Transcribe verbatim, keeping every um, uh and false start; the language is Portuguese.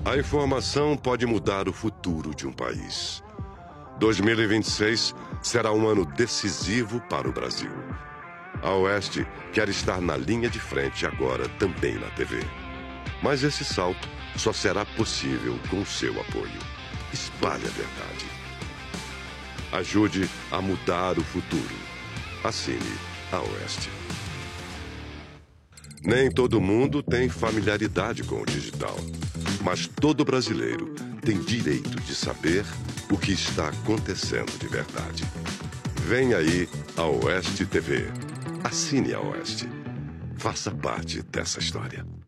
A informação pode mudar o futuro de um país. dois mil e vinte e seis será um ano decisivo para o Brasil. A Oeste quer estar na linha de frente agora também na T V. Mas esse salto só será possível com o seu apoio. Espalhe a verdade. Ajude a mudar o futuro. Assine a Oeste. Nem todo mundo tem familiaridade com o digital, mas todo brasileiro tem direito de saber o que está acontecendo de verdade. Vem aí a Oeste T V. Assine a Oeste. Faça parte dessa história.